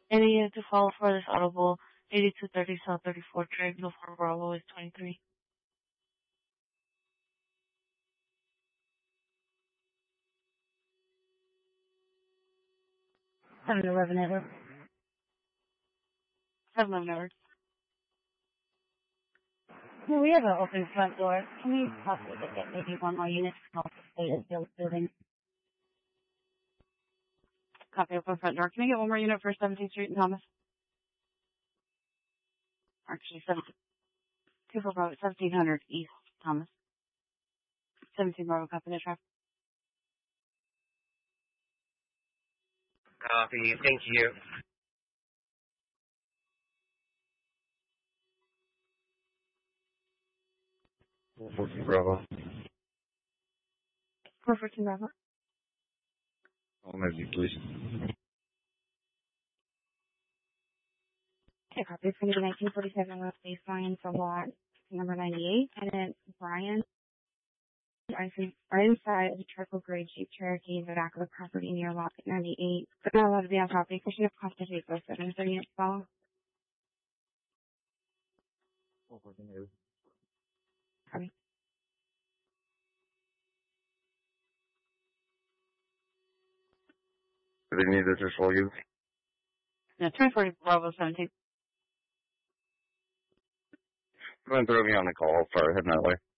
Any unit to follow for this audible 8230 South 34 Trade, Uniform Bravo is 23. Seven to 11 network. 7-Eleven Network. Yeah, we have an open front door. Can we possibly get maybe one more unit to help the state of the building? Copy open front door. Can I get one more unit for 17th Street and Thomas? Actually, 2 for Bravo, 1700 East Thomas. 17 Bravo, copy the traffic. Copy, thank you. Bravo. 414 Bravo. Home as you please. Okay, copy. It's going to be 1947 West Baseline for lot number 98. And then Brian are inside of the triple gray Jeep Cherokee in the back of the property near lot 98. But not allowed to be on property because you have cost to take those 7 units follow. Copy. Do they need this for you? Yeah, 240 Bravo, 17. Go ahead and throw me on the call. Sorry, heading that way.